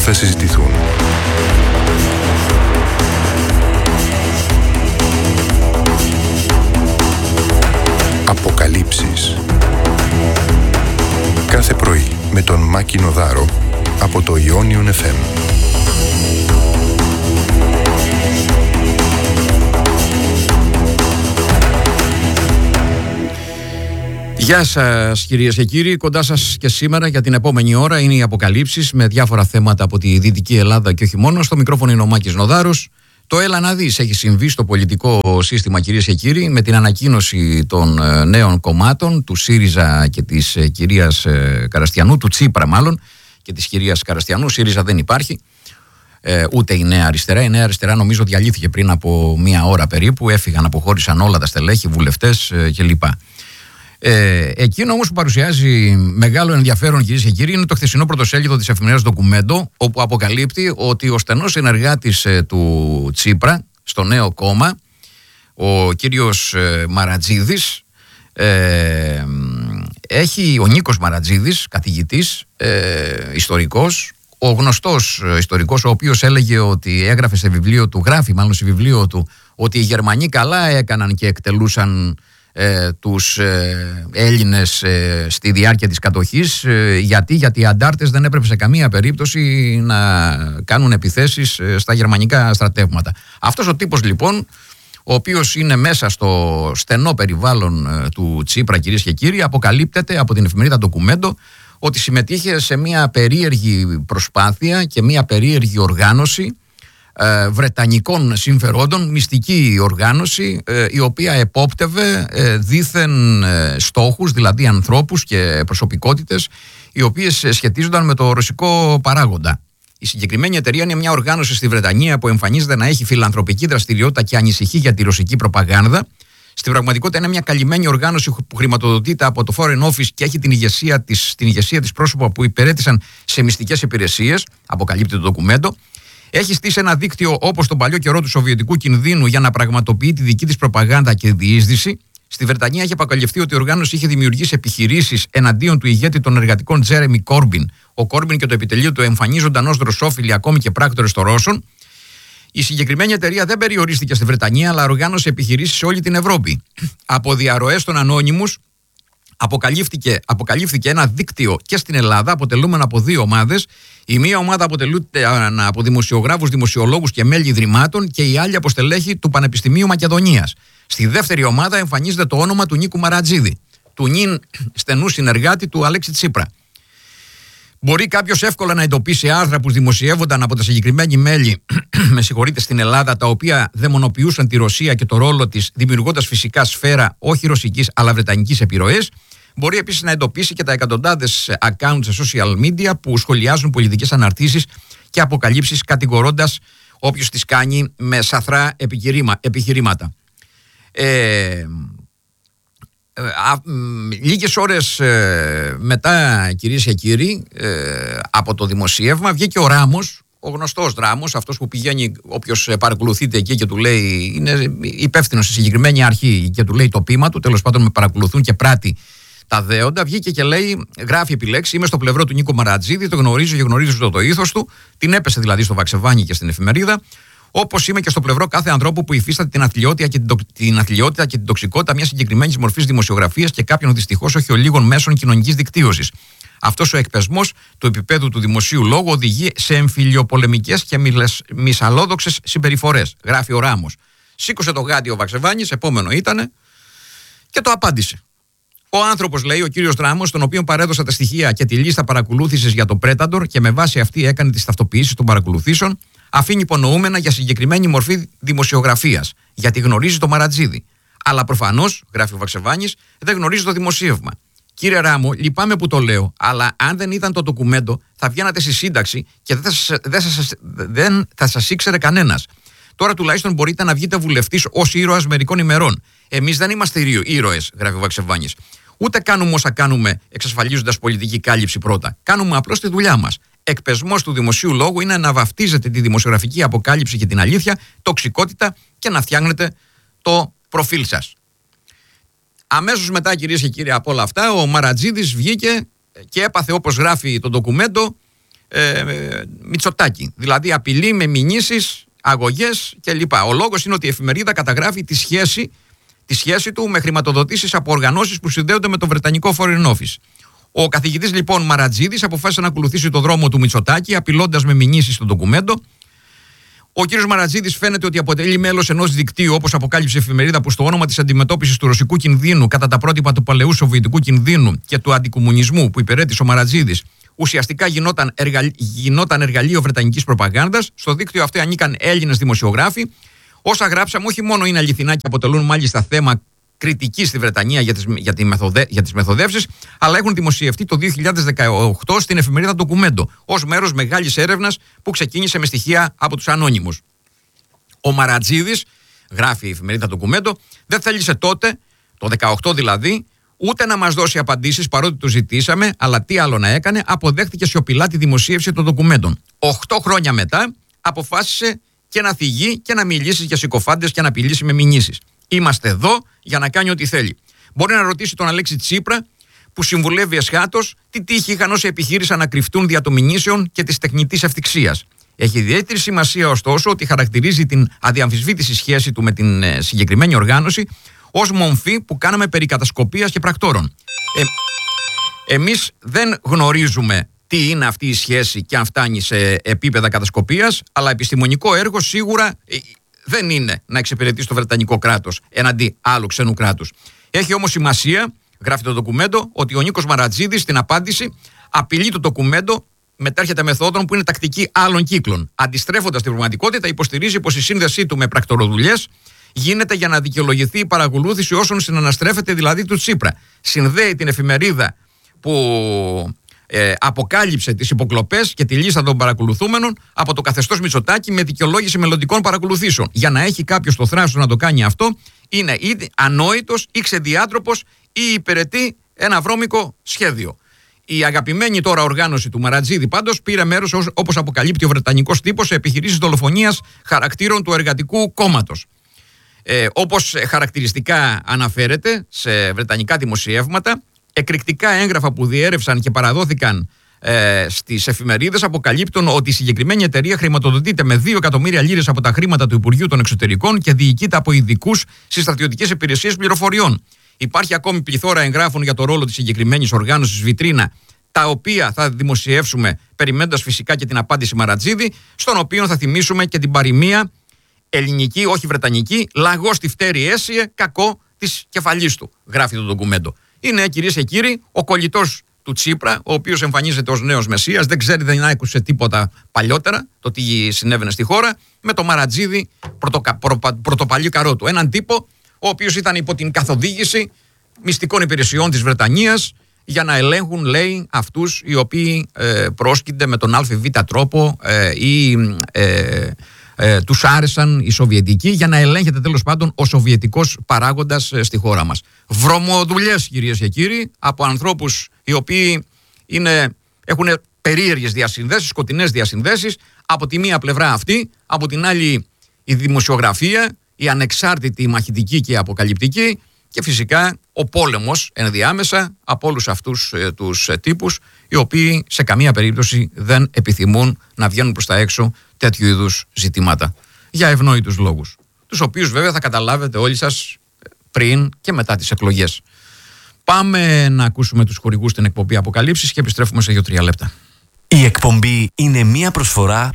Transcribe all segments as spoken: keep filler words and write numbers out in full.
θα συζητηθούν. Αποκαλύψεις. Κάθε πρωί με τον Μάκη Νοδάρο από το Ionion εφ εμ. Γεια σας κυρίες και κύριοι, κοντά σας και σήμερα για την επόμενη ώρα είναι οι αποκαλύψεις με διάφορα θέματα από τη Δυτική Ελλάδα και όχι μόνο. Στο μικρόφωνο είναι ο Μάκης Νοδάρος. Το έλα να δεις έχει συμβεί στο πολιτικό σύστημα κυρίες και κύριοι με την ανακοίνωση των νέων κομμάτων του ΣΥΡΙΖΑ και της κυρίας Καραστιανού, του Τσίπρα μάλλον και της κυρίας Καραστιανού. ΣΥΡΙΖΑ δεν υπάρχει, ε, ούτε η Νέα Αριστερά. Η Νέα Αριστερά νομίζω διαλύθηκε πριν από μία ώρα περίπου, έφυγαν, αποχώρησαν όλα τα στελέχη, βουλευτές ε, κλπ. Ε, εκείνο όμως που παρουσιάζει μεγάλο ενδιαφέρον κυρίες και κύριοι είναι το χθεσινό πρωτοσέλιδο της εφημερίδας Ντοκουμέντο, όπου αποκαλύπτει ότι ο στενός συνεργάτης ε, του Τσίπρα στο νέο κόμμα, ο κύριος ε, Μαρατζίδης, ε, έχει, ο Νίκος Μαρατζίδης, καθηγητής, ε, ιστορικός, ο γνωστός ε, ιστορικός, ο οποίος έλεγε ότι έγραφε σε βιβλίο του, γράφει μάλλον σε βιβλίο του, ότι οι Γερμανοί καλά έκαναν και εκτελούσαν Ε, τους ε, Έλληνες ε, στη διάρκεια της κατοχής. ε, γιατί, γιατί οι αντάρτες δεν έπρεπε σε καμία περίπτωση να κάνουν επιθέσεις ε, στα γερμανικά στρατεύματα. Αυτός ο τύπος λοιπόν, ο οποίος είναι μέσα στο στενό περιβάλλον ε, του Τσίπρα κυρίες και κύριοι, αποκαλύπτεται από την εφημερίδα Ντοκουμέντο ότι συμμετείχε σε μια περίεργη προσπάθεια και μια περίεργη οργάνωση Ε, βρετανικών συμφερόντων, μυστική οργάνωση, ε, η οποία επόπτευε ε, δήθεν ε, στόχους, δηλαδή ανθρώπους και προσωπικότητες οι οποίες σχετίζονταν με το ρωσικό παράγοντα. Η συγκεκριμένη εταιρεία είναι μια οργάνωση στη Βρετανία που εμφανίζεται να έχει φιλανθρωπική δραστηριότητα και ανησυχεί για τη ρωσική προπαγάνδα. Στην πραγματικότητα είναι μια καλυμμένη οργάνωση που χρηματοδοτείται από το Foreign Office και έχει την ηγεσία της, την ηγεσία της πρόσωπα που υπηρέτησαν σε μυστικές υπηρεσίες, αποκαλύπτει το ντοκουμέντο. Έχει στήσει ένα δίκτυο όπως τον παλιό καιρό του Σοβιετικού κινδύνου για να πραγματοποιεί τη δική της προπαγάνδα και διείσδυση. Στη Βρετανία έχει αποκαλυφθεί ότι η οργάνωση είχε δημιουργήσει επιχειρήσεις εναντίον του ηγέτη των εργατικών Τζέρεμι Κόρμπιν. Ο Κόρμπιν και το επιτελείο του εμφανίζονταν ως δροσόφιλοι ακόμη και πράκτορες των Ρώσων. Η συγκεκριμένη εταιρεία δεν περιορίστηκε στη Βρετανία, αλλά οργάνωσε επιχειρήσεις σε όλη την Ευρώπη. Από διαρροές των ανώνυμους Αποκαλύφθηκε, αποκαλύφθηκε ένα δίκτυο και στην Ελλάδα, αποτελούμενο από δύο ομάδες. Η μία ομάδα αποτελούνται από δημοσιογράφους, δημοσιολόγους και μέλη ιδρυμάτων, και η άλλη από στελέχη του Πανεπιστημίου Μακεδονίας. Στη δεύτερη ομάδα εμφανίζεται το όνομα του Νίκου Μαρατζίδη, του νυν στενού συνεργάτη του Αλέξη Τσίπρα. Μπορεί κάποιος εύκολα να εντοπίσει άρθρα που δημοσιεύονταν από τα συγκεκριμένη μέλη με συγχωρείτε, στην Ελλάδα, τα οποία δαιμονοποιούσαν τη Ρωσία και το ρόλο της, δημιουργώντας φυσικά σφαίρα όχι ρωσικής αλλά βρετανικής επιρροής. Μπορεί επίσης να εντοπίσει και τα εκατοντάδες accounts σε social media που σχολιάζουν πολιτικές αναρτήσεις και αποκαλύψεις, κατηγορώντας όποιος τις κάνει με σαθρά επιχειρήματα. Ε, Α, λίγες ώρες ε, μετά κυρίες και κύριοι ε, από το δημοσίευμα βγήκε ο Ράμος, ο γνωστός Ράμος, αυτός που πηγαίνει, όποιος παρακολουθείτε εκεί και του λέει, είναι υπεύθυνος στη συγκεκριμένη αρχή και του λέει το πείμα του, τέλος πάντων με παρακολουθούν και πράττει τα δέοντα, βγήκε και λέει, γράφει επιλέξει, είμαι στο πλευρό του Νίκο Μαρατζίδη, το γνωρίζω και γνωρίζω το, το ήθος του, την έπεσε δηλαδή στο Βαξεβάνι και στην εφημερίδα. Όπως είμαι και στο πλευρό κάθε ανθρώπου που υφίσταται την αθλιότητα και την, την, αθλιότητα και την τοξικότητα μια συγκεκριμένη μορφή δημοσιογραφίας και κάποιων δυστυχώς όχι ολίγων μέσων κοινωνικής δικτύωσης. Αυτός ο εκπεσμός του επίπεδου του δημοσίου λόγου οδηγεί σε εμφυλιοπολεμικές και μυσαλλόδοξες συμπεριφορές, γράφει ο Ράμος. Σήκωσε το γάντι ο Βαξεβάνης, επόμενο ήτανε, και το απάντησε. Ο άνθρωπος, λέει ο κύριος Ράμος, τον οποίο παρέδωσα τα στοιχεία και τη λίστα παρακολούθησης για το Predator και με βάση αυτή έκανε τις ταυτοποιήσεις των παρακολουθήσεων, αφήνει υπονοούμενα για συγκεκριμένη μορφή δημοσιογραφίας, γιατί γνωρίζει το Μαρατζίδη. Αλλά προφανώς, γράφει ο Βαξεβάνης, δεν γνωρίζει το δημοσίευμα. Κύριε Ράμο, λυπάμαι που το λέω, αλλά αν δεν ήταν το ντοκουμέντο, θα βγαίνατε στη σύνταξη και δεν θα σας, δεν σας, δεν θα σας ήξερε κανένας. Τώρα τουλάχιστον μπορείτε να βγείτε βουλευτής ως ήρωας μερικών ημερών. Εμείς δεν είμαστε ήρωες, γράφει ο Βαξεβάνης. Ούτε κάνουμε όσα κάνουμε εξασφαλίζοντας πολιτική κάλυψη πρώτα. Κάνουμε απλώς τη δουλειά μας. Εκπεσμός του δημοσίου λόγου είναι να βαφτίζετε τη δημοσιογραφική αποκάλυψη και την αλήθεια, τοξικότητα και να φτιάχνετε το προφίλ σας. Αμέσως μετά, κυρίες και κύριοι, από όλα αυτά, ο Μαρατζίδης βγήκε και έπαθε, όπως γράφει το ντοκουμέντο, ε, Μητσοτάκη. Δηλαδή απειλεί με μηνύσεις, αγωγές κλπ. Ο λόγος είναι ότι η εφημερίδα καταγράφει τη σχέση, τη σχέση του με χρηματοδοτήσεις από οργανώσεις που συνδέονται με το Βρετανικό Foreign Office. Ο καθηγητής λοιπόν Μαρατζίδης αποφάσισε να ακολουθήσει το δρόμο του Μητσοτάκη, απειλώντας με μηνύσεις στο ντοκουμέντο. Ο κύριος Μαρατζίδης φαίνεται ότι αποτελεί μέλος ενός δικτύου, όπως αποκάλυψε η εφημερίδα, που στο όνομα της αντιμετώπισης του ρωσικού κινδύνου κατά τα πρότυπα του παλαιού σοβιετικού κινδύνου και του αντικομμουνισμού που υπηρέτησε ο Μαρατζίδης, ουσιαστικά γινόταν, εργα... γινόταν εργαλείο βρετανικής προπαγάνδας. Στο δίκτυο αυτό ανήκαν Έλληνες δημοσιογράφοι. Όσα γράψαμε όχι μόνο είναι αληθινά και αποτελούν μάλιστα θέμα κριτική στη Βρετανία για τις, για, τη μεθοδε, για τις μεθοδεύσεις, αλλά έχουν δημοσιευτεί το δύο χιλιάδες δεκαοκτώ στην εφημερίδα Ντοκουμέντο, ως μέρος μεγάλης έρευνας που ξεκίνησε με στοιχεία από τους ανώνυμους. Ο Μαρατζίδης, γράφει η εφημερίδα Ντοκουμέντο, δεν θέλησε τότε, το δεκαοκτώ δηλαδή, ούτε να μας δώσει απαντήσεις παρότι το ζητήσαμε, αλλά τι άλλο να έκανε, αποδέχτηκε σιωπηλά τη δημοσίευση των ντοκουμέντων. Οχτώ χρόνια μετά αποφάσισε και να θυγεί και να μιλήσει για συκοφάντες και να απειλήσει με μηνύσεις. Είμαστε εδώ για να κάνει ό,τι θέλει. Μπορεί να ρωτήσει τον Αλέξη Τσίπρα, που συμβουλεύει εσχάτως, τι τύχη είχαν όσοι επιχείρησαν να κρυφτούν δια των μηνύσεων και της τεχνητής ευθυξίας. Έχει ιδιαίτερη σημασία, ωστόσο, ότι χαρακτηρίζει την αδιαμφισβήτηση σχέση του με την ε, συγκεκριμένη οργάνωση ως μομφή που κάναμε περί κατασκοπίας και πρακτόρων. Ε, εμείς δεν γνωρίζουμε τι είναι αυτή η σχέση και αν φτάνει σε επίπεδα κατασκοπίας, αλλά επιστημονικό έργο σίγουρα ε, δεν είναι να εξυπηρετήσει το Βρετανικό κράτος εναντί άλλου ξένου κράτους. Έχει όμως σημασία, γράφει το ντοκουμέντο, ότι ο Νίκος Μαρατζίδης στην απάντηση απειλεί το ντοκουμέντο, μετέρχεται μεθόδων που είναι τακτική άλλων κύκλων. Αντιστρέφοντας την πραγματικότητα, υποστηρίζει πως η σύνδεσή του με πρακτοροδουλειές γίνεται για να δικαιολογηθεί η παρακολούθηση όσων συναναστρέφεται, δηλαδή του Τσίπρα. Συνδέει την εφημερίδα που ε, αποκάλυψε τις υποκλοπές και τη λίστα των παρακολουθούμενων από το καθεστώς Μητσοτάκη με δικαιολόγηση μελλοντικών παρακολουθήσεων. Για να έχει κάποιος το θράσος να το κάνει αυτό, είναι ή ανόητος ή ξεδιάτροπος ή υπηρετεί ένα βρώμικο σχέδιο. Η αγαπημένη τώρα οργάνωση του Μαρατζίδη πάντως πήρε μέρος, όπως αποκαλύπτει ο Βρετανικός τύπος, σε επιχειρήσεις δολοφονίας χαρακτήρων του Εργατικού Κόμματος. Ε, όπως χαρακτηριστικά αναφέρεται σε βρετανικά δημοσιεύματα, εκρηκτικά έγγραφα που διέρευσαν και παραδόθηκαν ε, στις εφημερίδες αποκαλύπτουν ότι η συγκεκριμένη εταιρεία χρηματοδοτείται με δύο εκατομμύρια λίρες από τα χρήματα του Υπουργείου των Εξωτερικών και διοικείται από ειδικούς στις στρατιωτικές υπηρεσίες πληροφοριών. Υπάρχει ακόμη πληθώρα εγγράφων για το ρόλο της συγκεκριμένης οργάνωσης Βιτρίνα, τα οποία θα δημοσιεύσουμε περιμένοντας φυσικά και την απάντηση Μαρατζίδη, στον οποίο θα θυμίσουμε και την παροιμία ελληνική, όχι βρετανική, λαγό στη φτέρη έσυε, κακό της κεφαλής του, γράφει το ντοκουμέντο. Είναι, κυρίες και κύριοι, ο κολλητός του Τσίπρα, ο οποίος εμφανίζεται ως νέος Μεσσίας, δεν ξέρει, δεν άκουσε τίποτα παλιότερα, το τι συνέβαινε στη χώρα, με το Μαρατζίδη πρωτοκα, προ, πρωτοπαλί καρό του. Έναν τύπο, ο οποίος ήταν υπό την καθοδήγηση μυστικών υπηρεσιών της Βρετανίας για να ελέγχουν, λέει, αυτούς οι οποίοι ε, πρόσκυνται με τον ΑΒ τρόπο ε, ή ε, ε, τους άρεσαν οι Σοβιετικοί, για να ελέγχεται τέλος πάντων ο σοβιετικός παράγοντας ε, στη χώρα μας. Βρωμοδουλειές, κυρίες και κύριοι, από ανθρώπους οι οποίοι είναι, έχουν περίεργες διασυνδέσεις, σκοτεινές διασυνδέσεις, από τη μία πλευρά αυτή, από την άλλη η δημοσιογραφία, η ανεξάρτητη, η μαχητική και η αποκαλυπτική, και φυσικά ο πόλεμος ενδιάμεσα από όλους αυτούς ε, τους ε, τύπους, οι οποίοι σε καμία περίπτωση δεν επιθυμούν να βγαίνουν προς τα έξω τέτοιου είδους ζητήματα, για ευνόητους λόγους, τους οποίους βέβαια θα καταλάβετε όλοι σας πριν και μετά τις εκλογές. Πάμε να ακούσουμε τους χορηγούς στην εκπομπή Αποκαλύψεις και επιστρέφουμε σε δύο τρία λεπτά. Η εκπομπή είναι μία προσφορά.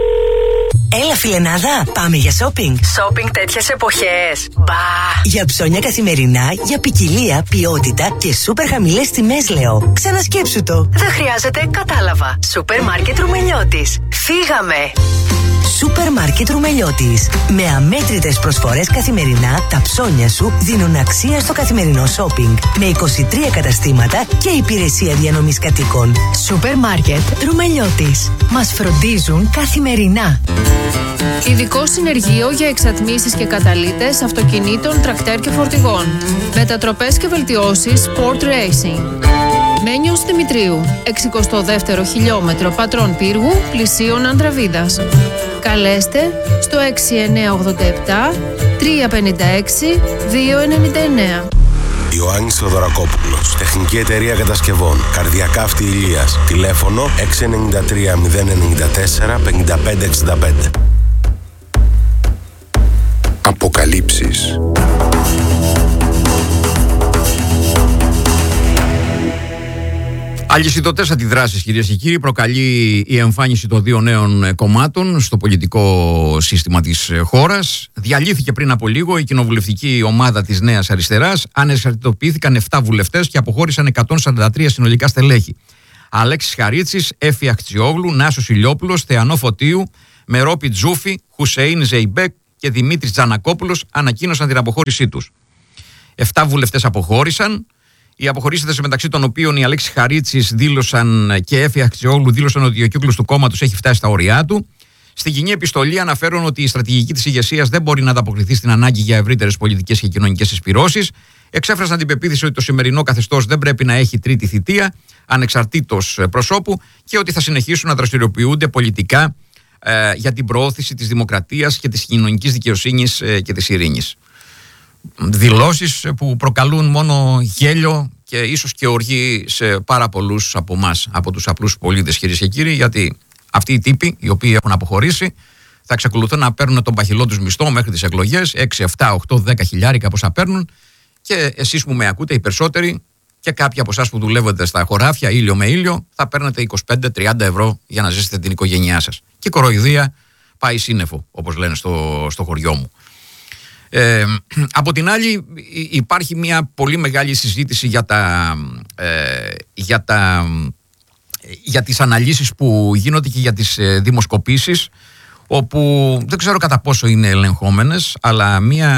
Έλα φιλενάδα, πάμε για shopping. Shopping τέτοιες εποχές. Μπα! Για ψώνια καθημερινά, για ποικιλία, ποιότητα και σούπερ χαμηλές τιμές, λέω. Ξανασκέψου το. Δεν χρειάζεται, κατάλαβα. Σούπερ μάρκετ Ρουμελιώτης. Φύγαμε! Σούπερ μάρκετ Ρουμελιώτης. Με αμέτρητες προσφορές καθημερινά, τα ψώνια σου δίνουν αξία στο καθημερινό shopping. Με είκοσι τρία καταστήματα και υπηρεσία διανομής κατοίκων. Σούπερ μάρκετ Ρουμελιώτης. Μας φροντίζουν καθημερινά. Ειδικό συνεργείο για εξατμίσεις και καταλύτες αυτοκινήτων, τρακτέρ και φορτηγών. Μετατροπές και βελτιώσεις Sport Racing. Μένιος Δημητρίου, εξηκοστό δεύτερο χιλιόμετρο Πατρών Πύργου, πλησίων Ανδραβίδας. Καλέστε στο έξι εννιά οκτώ επτά τρία πέντε έξι δύο εννιά εννιά. Ιωάννης Θεοδωρακόπουλος. Τεχνική εταιρεία κατασκευών Καρδιακά Αυτή Ηλίας. Τηλέφωνο έξι εννιά τρία μηδέν εννιά τέσσερα πέντε πέντε έξι πέντε. Αποκαλύψεις. Αλυσιδωτές αντιδράσεις, κυρίες και κύριοι, προκαλεί η εμφάνιση των δύο νέων κομμάτων στο πολιτικό σύστημα της χώρας. Διαλύθηκε πριν από λίγο η κοινοβουλευτική ομάδα της Νέας Αριστεράς. Ανεξαρτητοποιήθηκαν επτά βουλευτές και αποχώρησαν εκατόν σαράντα τρία συνολικά στελέχη. Αλέξης Χαρίτσης, Έφη Αχτσιόγλου, Νάσος Ηλιόπουλος, Θεανό Φωτίου, Μερόπη Τζούφη, Χουσεΐν Ζεϊμπέκ και Δημήτρης Τζανακόπουλος ανακοίνωσαν την αποχώρησή τους. Επτά βουλευτές αποχώρησαν. Οι αποχωρήσαντες, μεταξύ των οποίων η Αλέξη Χαρίτσης δήλωσαν και Έφη Αχτσιόγλου δήλωσαν ότι ο κύκλος του κόμματος έχει φτάσει στα όρια του. Στην κοινή επιστολή αναφέρουν ότι η στρατηγική της ηγεσίας δεν μπορεί να ανταποκριθεί στην ανάγκη για ευρύτερες πολιτικές και κοινωνικές συσπυρώσεις. Εξέφρασαν την πεποίθηση ότι το σημερινό καθεστώς δεν πρέπει να έχει τρίτη θητεία, ανεξαρτήτως προσώπου, και ότι θα συνεχίσουν να δραστηριοποιούνται πολιτικά ε, για την προώθηση της δημοκρατίας και της κοινωνικής δικαιοσύνης ε, και της ειρήνης. Δηλώσεις που προκαλούν μόνο γέλιο και ίσως και οργή σε πάρα πολλούς από εμάς, από τους απλούς πολίτες, κυρίες και κύριοι, γιατί αυτοί οι τύποι οι οποίοι έχουν αποχωρήσει θα εξακολουθούν να παίρνουν τον παχυλό τους μισθό μέχρι τις εκλογές, έξι, επτά, οκτώ, δέκα χιλιάρικα πόσα παίρνουν, και εσείς που με ακούτε, οι περισσότεροι, και κάποιοι από εσάς που δουλεύετε στα χωράφια ήλιο με ήλιο, θα παίρνετε είκοσι πέντε με τριάντα ευρώ για να ζήσετε την οικογένειά σας. Και η κοροϊδία πάει σύννεφο, όπως λένε στο, στο χωριό μου. Ε, από την άλλη υπάρχει μια πολύ μεγάλη συζήτηση για, τα, ε, για, τα, για τις αναλύσεις που γίνονται και για τις ε, δημοσκοπήσεις, όπου δεν ξέρω κατά πόσο είναι ελεγχόμενες, αλλά μια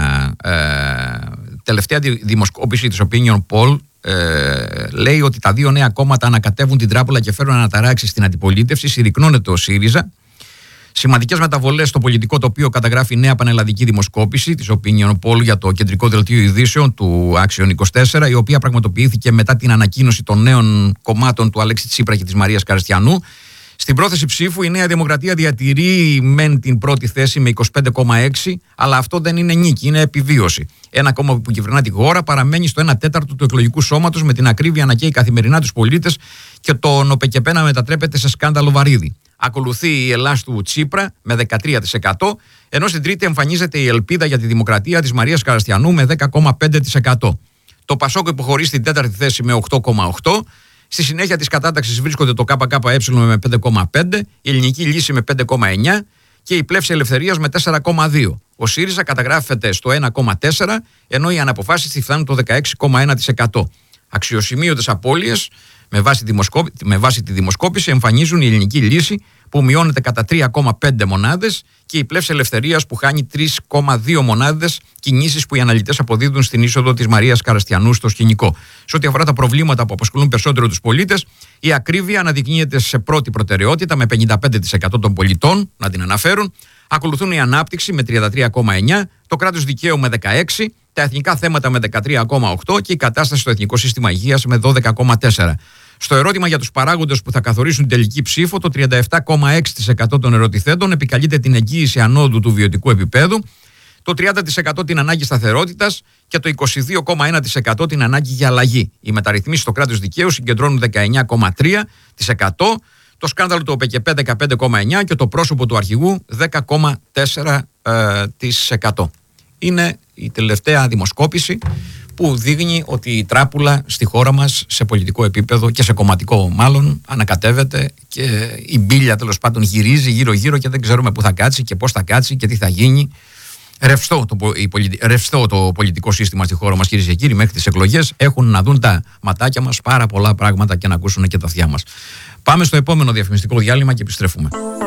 ε, τελευταία δημοσκόπηση της Opinion Poll ε, λέει ότι τα δύο νέα κόμματα ανακατεύουν την τράπουλα και φέρουν αναταράξεις στην αντιπολίτευση. Συρρυκνώνεται ο ΣΥΡΙΖΑ. Σημαντικές μεταβολές στο πολιτικό τοπίο καταγράφει η νέα πανελλαδική δημοσκόπηση της Opinion Poll για το κεντρικό δελτίο ειδήσεων του Axion είκοσι τέσσερα, η οποία πραγματοποιήθηκε μετά την ανακοίνωση των νέων κομμάτων του Αλέξη Τσίπρα και της Μαρίας Καραστιανού. Στην πρόθεση ψήφου η Νέα Δημοκρατία διατηρεί μεν την πρώτη θέση με είκοσι πέντε κόμμα έξι, αλλά αυτό δεν είναι νίκη, είναι επιβίωση. Ένα κόμμα που κυβερνά τη χώρα παραμένει στο ένα τέταρτο του εκλογικού σώματος, με την ακρίβεια να καίει καθημερινά τους πολίτες και το ΝΟΠΕΚΕΠΕ να μετατρέπεται σε σκάνδαλο βαρύδι. Ακολουθεί η Ελλάς του Τσίπρα με δεκατρία τοις εκατό, ενώ στην τρίτη εμφανίζεται η ελπίδα για τη δημοκρατία της Μαρίας Καραστιανού με δέκα κόμμα πέντε τοις εκατό. Το Πασόκ υποχωρεί στην τέταρτη θέση με οκτώ κόμμα οκτώ τοις εκατό. Στη συνέχεια της κατάταξης βρίσκονται το ΚΚΕ με πέντε κόμμα πέντε τοις εκατό, η Ελληνική Λύση με πέντε κόμμα εννιά τοις εκατό και η Πλεύση Ελευθερίας με τέσσερα κόμμα δύο τοις εκατό. Ο ΣΥΡΙΖΑ καταγράφεται στο ένα κόμμα τέσσερα τοις εκατό, ενώ οι αναποφάσεις τη φτάνουν το δεκαέξι κόμμα ένα τοις εκατό. Αξιοσημείωτες απώλειες με βάση, δημοσκόπη, με βάση τη δημοσκόπηση εμφανίζουν η Ελληνική Λύση που μειώνεται κατά τρία κόμμα πέντε μονάδες και η Πλεύση Ελευθερίας που χάνει τρία κόμμα δύο μονάδες, κινήσεις που οι αναλυτές αποδίδουν στην είσοδο της Μαρίας Καραστιανού στο σκηνικό. Σε ό,τι αφορά τα προβλήματα που απασχολούν περισσότερο τους πολίτες, η ακρίβεια αναδεικνύεται σε πρώτη προτεραιότητα με πενήντα πέντε τοις εκατό των πολιτών να την αναφέρουν. Ακολουθούν η ανάπτυξη με τριάντα τρία κόμμα εννιά τοις εκατό, το κράτος δικαίου με δεκαέξι τοις εκατό, τα εθνικά θέματα με δεκατρία κόμμα οκτώ τοις εκατό και η κατάσταση στο Εθνικό Σύστημα Υγείας με δώδεκα κόμμα τέσσερα τοις εκατό. Στο ερώτημα για τους παράγοντες που θα καθορίσουν την τελική ψήφο, το τριάντα επτά κόμμα έξι τοις εκατό των ερωτηθέντων επικαλείται την εγγύηση ανόδου του βιωτικού επίπεδου, το τριάντα τοις εκατό την ανάγκη σταθερότητας και το είκοσι δύο κόμμα ένα τοις εκατό την ανάγκη για αλλαγή. Οι μεταρρυθμίσεις στο κράτος δικαίου συγκεντρώνουν δεκαεννιά κόμμα τρία τοις εκατό, το σκάνδαλο του ΟΠΕΚΕΠΕ δεκαπέντε κόμμα εννιά τοις εκατό και το πρόσωπο του αρχηγού δέκα κόμμα τέσσερα τοις εκατό. Είναι η τελευταία δημοσκόπηση που δείχνει ότι η τράπουλα στη χώρα μας σε πολιτικό επίπεδο και σε κομματικό μάλλον ανακατεύεται και η μπίλια τέλος πάντων γυρίζει γύρω γύρω και δεν ξέρουμε πού θα κάτσει και πώς θα κάτσει και τι θα γίνει. Ρευστό το, η, ρευστό το πολιτικό σύστημα στη χώρα μας, κυρίες και κύριοι. Μέχρι τις εκλογές έχουν να δουν τα ματάκια μας πάρα πολλά πράγματα και να ακούσουν και τα αυτιά μας. Πάμε στο επόμενο διαφημιστικό διάλειμμα και επιστρέφουμε.